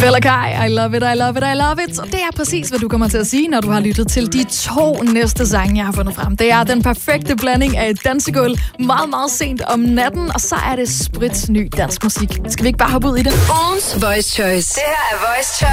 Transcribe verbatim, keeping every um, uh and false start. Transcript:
Stella Kai, I love it, I love it, I love it. Og det er præcis, hvad du kommer til at sige, når du har lyttet til de to næste sange, jeg har fundet frem. Det er den perfekte blanding af et dansegulv meget, meget sent om natten, og så er det spritsny dansk musik. Skal vi ikke bare hoppe ud i det? Ugens Voice Choice. Det her er Voice Choice.